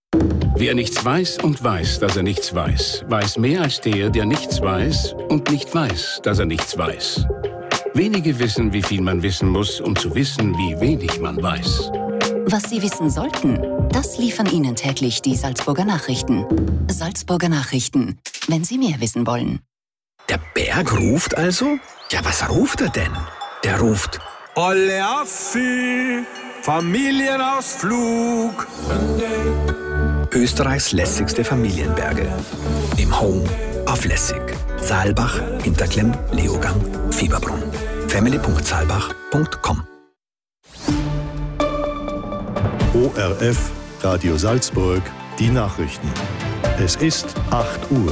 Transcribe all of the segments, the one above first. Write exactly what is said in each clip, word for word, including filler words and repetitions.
Wer nichts weiß und weiß, dass er nichts weiß, weiß mehr als der, der nichts weiß und nicht weiß, dass er nichts weiß. Wenige wissen, wie viel man wissen muss, um zu wissen, wie wenig man weiß. Was Sie wissen sollten, das liefern Ihnen täglich die Salzburger Nachrichten. Salzburger Nachrichten, wenn Sie mehr wissen wollen. Der Berg ruft also? Ja, was ruft er denn? Der ruft: Olle Affi, Familienausflug. Österreichs lässigste Familienberge. Im Home auf Lässig. Saalbach, Hinterklemm, Leogang, Fieberbrunn. family punkt saalbach punkt com. O R F, Radio Salzburg, die Nachrichten. Es ist acht Uhr.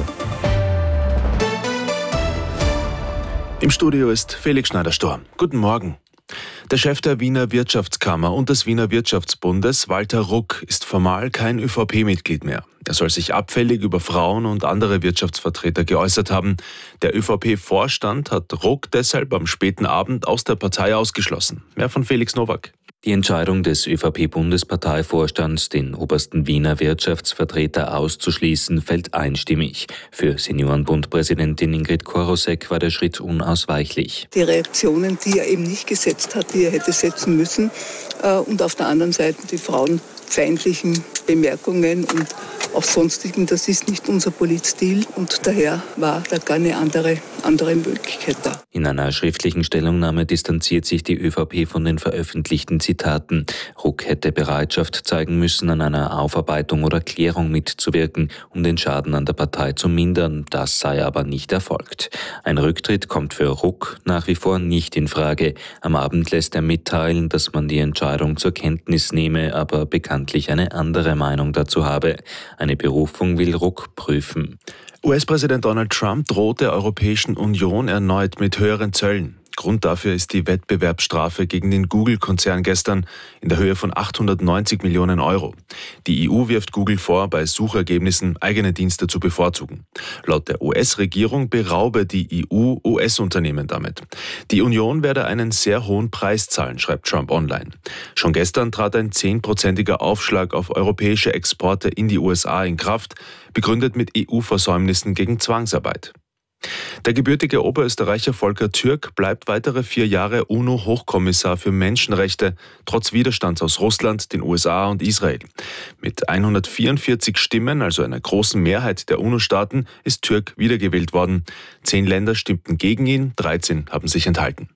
Im Studio ist Felix Schneider-Storr. Guten Morgen. Der Chef der Wiener Wirtschaftskammer und des Wiener Wirtschaftsbundes, Walter Ruck, ist formal kein Ö V P-Mitglied mehr. Er soll sich abfällig über Frauen und andere Wirtschaftsvertreter geäußert haben. Der Ö V P-Vorstand hat Ruck deshalb am späten Abend aus der Partei ausgeschlossen. Mehr von Felix Nowak. Die Entscheidung des Ö V P-Bundesparteivorstands, den obersten Wiener Wirtschaftsvertreter auszuschließen, fällt einstimmig. Für Seniorenbundpräsidentin Ingrid Korosek war der Schritt unausweichlich. Die Reaktionen, die er eben nicht gesetzt hat, die er hätte setzen müssen, und auf der anderen Seite die frauenfeindlichen Bemerkungen und auch sonstigen, das ist nicht unser Politstil und daher war da gar eine andere, andere Möglichkeit da. In einer schriftlichen Stellungnahme distanziert sich die Ö V P von den veröffentlichten Zitaten. Ruck hätte Bereitschaft zeigen müssen, an einer Aufarbeitung oder Klärung mitzuwirken, um den Schaden an der Partei zu mindern. Das sei aber nicht erfolgt. Ein Rücktritt kommt für Ruck nach wie vor nicht in Frage. Am Abend lässt er mitteilen, dass man die Entscheidung zur Kenntnis nehme, aber bekanntlich eine andere Meinung dazu habe. Eine Berufung will Ruck prüfen. U S-Präsident Donald Trump droht der Europäischen Union erneut mit höheren Zöllen. Grund dafür ist die Wettbewerbsstrafe gegen den Google-Konzern gestern in der Höhe von achthundertneunzig Millionen Euro. Die E U wirft Google vor, bei Suchergebnissen eigene Dienste zu bevorzugen. Laut der U S-Regierung beraube die E U U S-Unternehmen damit. Die Union werde einen sehr hohen Preis zahlen, schreibt Trump online. Schon gestern trat ein zehnprozentiger Aufschlag auf europäische Exporte in die U S A in Kraft, begründet mit E U-Versäumnissen gegen Zwangsarbeit. Der gebürtige Oberösterreicher Volker Türk bleibt weitere vier Jahre UNO-Hochkommissar für Menschenrechte, trotz Widerstands aus Russland, den U S A und Israel. Mit hundertvierundvierzig Stimmen, also einer großen Mehrheit der UNO-Staaten, ist Türk wiedergewählt worden. Zehn Länder stimmten gegen ihn, dreizehn haben sich enthalten.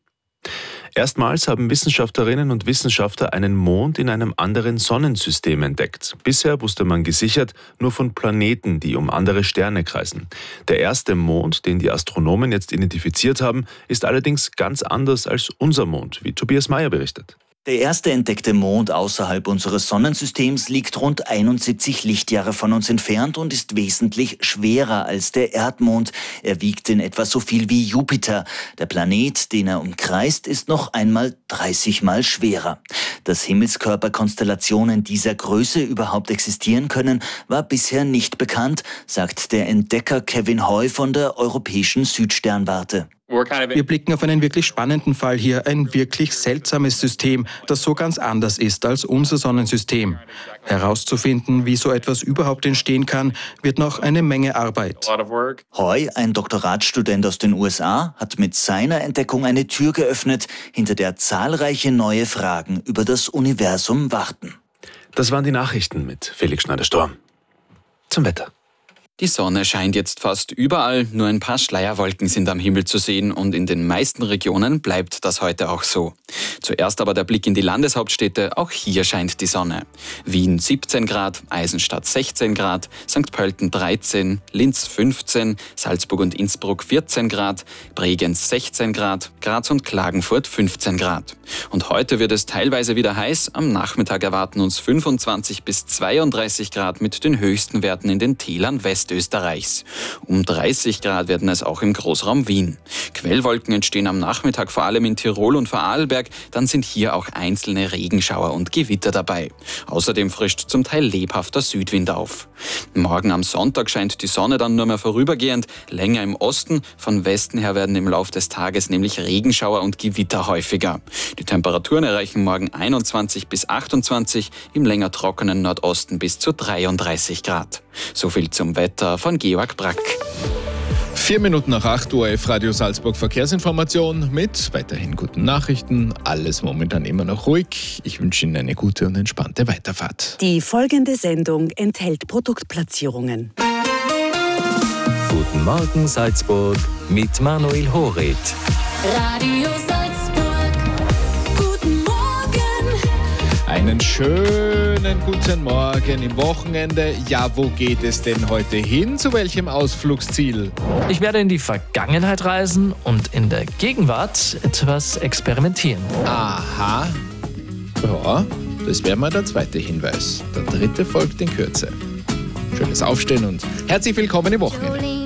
Erstmals haben Wissenschaftlerinnen und Wissenschaftler einen Mond in einem anderen Sonnensystem entdeckt. Bisher wusste man gesichert nur von Planeten, die um andere Sterne kreisen. Der erste Mond, den die Astronomen jetzt identifiziert haben, ist allerdings ganz anders als unser Mond, wie Tobias Mayer berichtet. Der erste entdeckte Mond außerhalb unseres Sonnensystems liegt rund einundsiebzig Lichtjahre von uns entfernt und ist wesentlich schwerer als der Erdmond. Er wiegt in etwa so viel wie Jupiter. Der Planet, den er umkreist, ist noch einmal dreißig Mal schwerer. Dass Himmelskörperkonstellationen dieser Größe überhaupt existieren können, war bisher nicht bekannt, sagt der Entdecker Kevin Hoy von der Europäischen Südsternwarte. Wir blicken auf einen wirklich spannenden Fall hier, ein wirklich seltsames System, das so ganz anders ist als unser Sonnensystem. Herauszufinden, wie so etwas überhaupt entstehen kann, wird noch eine Menge Arbeit. Hoy, ein Doktoratsstudent aus den U S A, hat mit seiner Entdeckung eine Tür geöffnet, hinter der zahlreiche neue Fragen über das Universum warten. Das waren die Nachrichten mit Felix Schneider-Storr. Zum Wetter. Die Sonne scheint jetzt fast überall, nur ein paar Schleierwolken sind am Himmel zu sehen und in den meisten Regionen bleibt das heute auch so. Zuerst aber der Blick in die Landeshauptstädte, auch hier scheint die Sonne. Wien siebzehn Grad, Eisenstadt sechzehn Grad, Sankt Pölten dreizehn, Linz fünfzehn, Salzburg und Innsbruck vierzehn Grad, Bregenz sechzehn Grad, Graz und Klagenfurt fünfzehn Grad. Und heute wird es teilweise wieder heiß, am Nachmittag erwarten uns fünfundzwanzig bis zweiunddreißig Grad mit den höchsten Werten in den Tälern West Westösterreichs. Um dreißig Grad werden es auch im Großraum Wien. Quellwolken entstehen am Nachmittag vor allem in Tirol und Vorarlberg, dann sind hier auch einzelne Regenschauer und Gewitter dabei. Außerdem frischt zum Teil lebhafter Südwind auf. Morgen am Sonntag scheint die Sonne dann nur mehr vorübergehend, länger im Osten. Von Westen her werden im Lauf des Tages nämlich Regenschauer und Gewitter häufiger. Die Temperaturen erreichen morgen einundzwanzig bis achtundzwanzig, im länger trockenen Nordosten bis zu dreiunddreißig Grad. So viel zum Wetter von Georg Brack. Vier Minuten nach acht Uhr, F-Radio Salzburg Verkehrsinformation mit weiterhin guten Nachrichten. Alles momentan immer noch ruhig. Ich wünsche Ihnen eine gute und entspannte Weiterfahrt. Die folgende Sendung enthält Produktplatzierungen. Guten Morgen Salzburg mit Manuel Horet. Radio Salzburg, guten Morgen. Einen schönen guten Morgen im Wochenende. Ja, wo geht es denn heute hin? Zu welchem Ausflugsziel? Ich werde in die Vergangenheit reisen und in der Gegenwart etwas experimentieren. Aha. Ja, das wäre mal der zweite Hinweis. Der dritte folgt in Kürze. Schönes Aufstehen und herzlich willkommen im Wochenende.